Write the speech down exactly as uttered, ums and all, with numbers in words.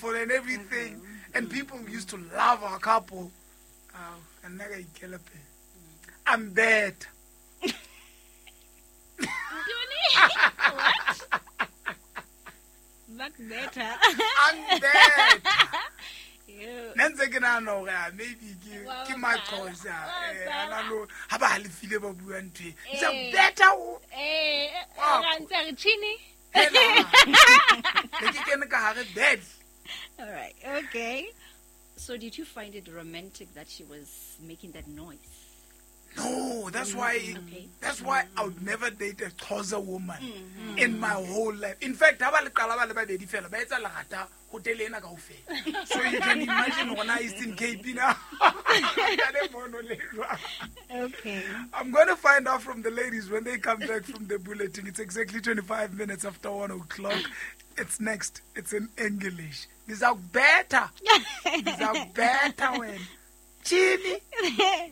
beautiful and everything. Mm-hmm. And people used to love our couple. Oh, and now I kill a pen. I'm bad. What? Not better. I'm bad. You. Maybe give Wow, my wow. cause. Wow, I wow. don't know. How about I feel about you and tree? It's Eh. a better. Eh, Wow. Ranza Chini. Bad. All right. Okay. So, did you find it romantic that she was making that noise? No, that's why. Okay. That's why I would never date a Xhosa woman Mm-hmm. in my whole life. In fact, ha ba le qala ba le babedi fela ba etsa lagata hotel ena kaofela. So you can imagine when I is in Cape now. Okay. I'm going to find out from the ladies when they come back from the bulletin. It's exactly twenty-five minutes after one o'clock. It's next. It's in English. These are better. These are better when Jimmy.